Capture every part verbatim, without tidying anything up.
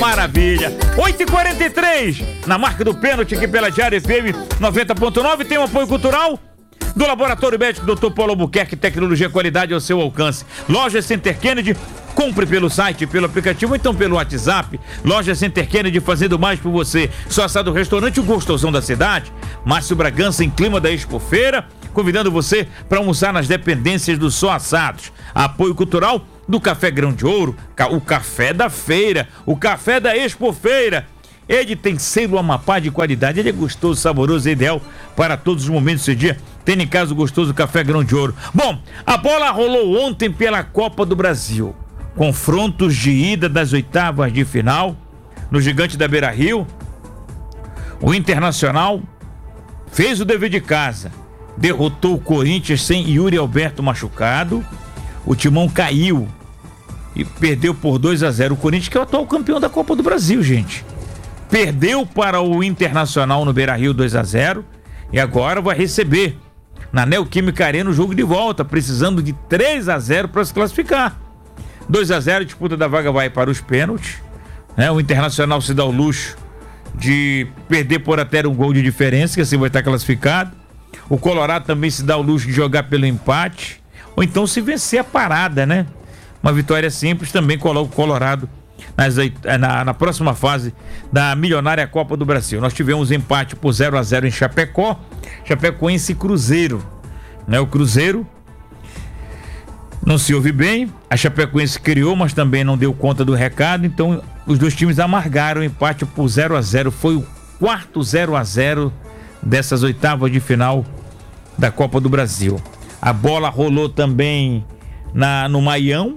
Maravilha. oito e quarenta e três, na marca do pênalti aqui pela Diário F M noventa ponto nove, tem um apoio cultural do Laboratório Médico doutor Paulo Albuquerque, tecnologia e qualidade ao seu alcance. Loja Center Kennedy, compre pelo site, pelo aplicativo, ou então pelo WhatsApp. Loja Center Kennedy, fazendo mais por você. Só assado restaurante, o gostosão da cidade. Márcio Bragança, em clima da Expofeira, convidando você para almoçar nas dependências do Só Assados. Apoio cultural do Café Grão de Ouro, o café da feira, o café da Expofeira. Ele tem selo Amapá de qualidade, ele é gostoso, saboroso e ideal para todos os momentos do seu dia. Tem em casa o gostoso Café Grão de Ouro. Bom, a bola rolou ontem pela Copa do Brasil. Confrontos de ida das oitavas de final no Gigante da Beira-Rio. O Internacional fez o dever de casa, derrotou o Corinthians sem Yuri Alberto machucado. O Timão caiu e perdeu por dois a zero. O Corinthians, que é o atual campeão da Copa do Brasil, gente. Perdeu para o Internacional no Beira-Rio dois a zero e agora vai receber na Neoquímica Arena o jogo de volta, precisando de três a zero para se classificar. dois a zero, disputa da vaga vai para os pênaltis, né? O Internacional se dá o luxo de perder por até um gol de diferença, que assim vai estar classificado. O Colorado também se dá o luxo de jogar pelo empate, ou então se vencer a parada, né? Uma vitória simples também coloca o Colorado nas, na, na próxima fase da milionária Copa do Brasil. Nós tivemos empate por zero a zero em Chapecó, Chapecoense e Cruzeiro, né? O Cruzeiro não se ouve bem, a Chapecoense criou, mas também não deu conta do recado, então os dois times amargaram o empate por zero a zero. Foi o quarto zero a zero dessas oitavas de final da Copa do Brasil. A bola rolou também na, no Maião,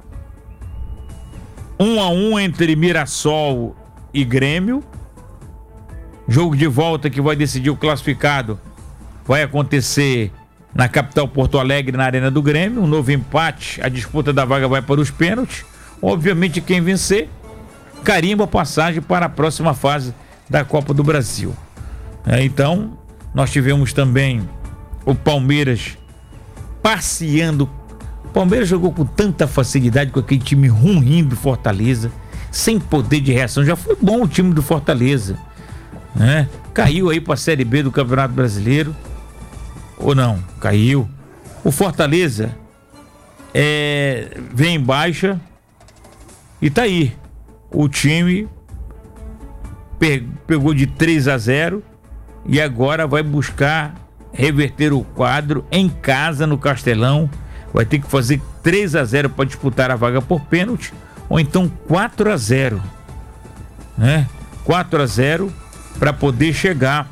um a um entre Mirassol e Grêmio. Jogo de volta que vai decidir o classificado vai acontecer na capital Porto Alegre, na Arena do Grêmio. Um novo empate, a disputa da vaga vai para os pênaltis. Obviamente quem vencer carimba a passagem para a próxima fase da Copa do Brasil. É, então nós tivemos também o Palmeiras passeando. O Palmeiras jogou com tanta facilidade com aquele time ruim do Fortaleza, sem poder de reação. Já foi bom o time do Fortaleza, né? Caiu aí para a Série B do Campeonato Brasileiro. Ou não, caiu. O Fortaleza é, vem em baixa e tá aí. O time pe- pegou de três a zero e agora vai buscar reverter o quadro em casa no Castelão. Vai ter que fazer três a zero para disputar a vaga por pênalti, ou então quatro a zero, né? quatro a zero para poder chegar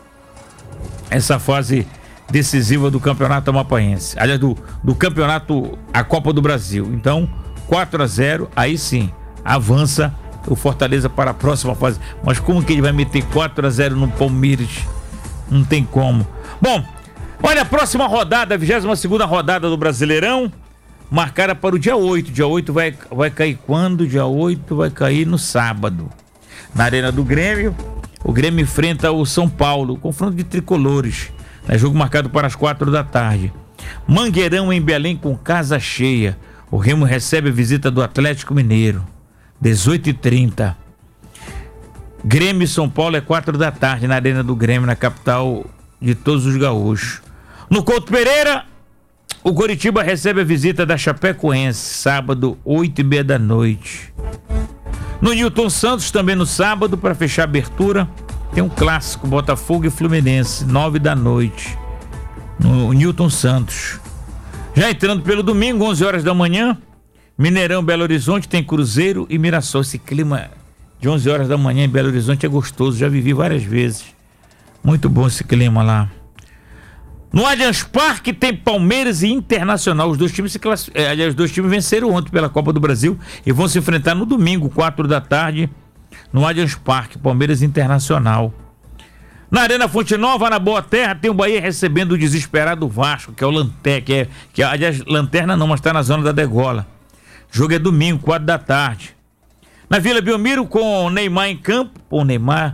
essa fase decisiva do Campeonato Amapaense, aliás, do, do Campeonato, a Copa do Brasil. Então, quatro a zero, aí sim, avança o Fortaleza para a próxima fase. Mas como que ele vai meter quatro a zero no Palmeiras? Não tem como. Bom, olha, a próxima rodada, a vigésima segunda rodada do Brasileirão, marcada para o dia oito. Dia oito vai, vai cair quando? Dia oito vai cair no sábado. Na Arena do Grêmio, o Grêmio enfrenta o São Paulo, confronto de tricolores. É jogo marcado para as quatro da tarde. Mangueirão em Belém com casa cheia. O Remo recebe a visita do Atlético Mineiro. dezoito e trinta. Grêmio e São Paulo é quatro da tarde na Arena do Grêmio, na capital de todos os gaúchos. No Couto Pereira, o Coritiba recebe a visita da Chapecoense, sábado, oito e meia da noite. No Newton Santos, também no sábado, para fechar a abertura, tem um clássico, Botafogo e Fluminense, nove da noite, no Newton Santos. Já entrando pelo domingo, onze horas da manhã, Mineirão, Belo Horizonte, tem Cruzeiro e Mirassol. Esse clima de onze horas da manhã em Belo Horizonte é gostoso, já vivi várias vezes. Muito bom esse clima lá. No Allianz Parque tem Palmeiras e Internacional. Os dois times se class... é, aliás, os dois times venceram ontem pela Copa do Brasil e vão se enfrentar no domingo, quatro da tarde, no Allianz Parque, Palmeiras e Internacional. Na Arena Fonte Nova, na Boa Terra, tem o Bahia recebendo o desesperado Vasco, que é o Lanterna, que é, que é, aliás, Lanterna não, mas está na zona da degola. O jogo é domingo, quatro da tarde. Na Vila Belmiro, com o Neymar em campo, pô, o Neymar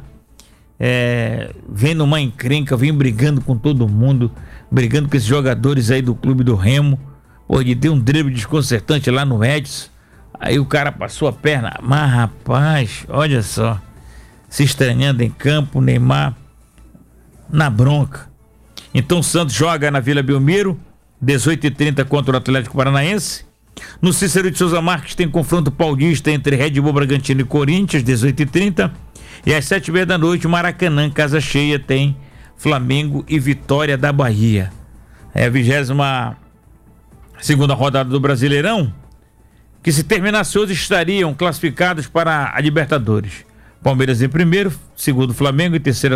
é, vem numa encrenca, vem brigando com todo mundo, brigando com esses jogadores aí do clube do Remo. Pô, ele deu um drible desconcertante lá no Edson. Aí o cara passou a perna, mas rapaz, olha só, se estranhando em campo, Neymar na bronca. Então o Santos joga na Vila Belmiro, dezoito e trinta contra o Atlético Paranaense. No Cícero de Souza Marques tem confronto paulista entre Red Bull Bragantino e Corinthians, dezoito e trinta. E às sete e meia da noite, Maracanã, casa cheia, tem Flamengo e Vitória da Bahia. É a vigésima segunda rodada do Brasileirão, que se terminasse hoje estariam classificados para a Libertadores. Palmeiras em primeiro, segundo Flamengo e terceiro